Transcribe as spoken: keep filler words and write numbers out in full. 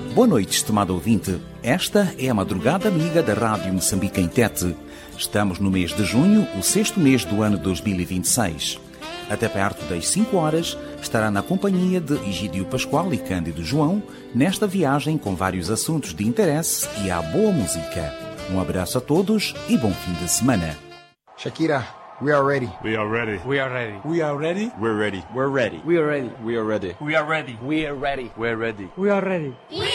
Boa noite, estimado ouvinte. Esta é a Madrugada Amiga da Rádio Moçambique em Tete. Estamos no mês de junho, o sexto mês do ano dois mil e vinte e seis. Até perto das cinco horas, estará na companhia de Egídio Pascoal e Cândido João, nesta viagem com vários assuntos de interesse e à boa música. Um abraço a todos e bom fim de semana. Shakira, we are ready. We are ready. We are ready. We are ready. We're ready. We're ready. We are ready. We are ready. We are ready. We are ready. We're ready. We are ready. We